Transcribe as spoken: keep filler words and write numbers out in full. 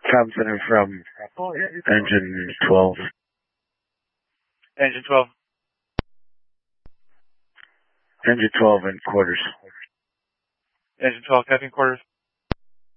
Com Center from Engine twelve. Engine twelve. Engine twelve in quarters. Engine twelve, copy in quarters.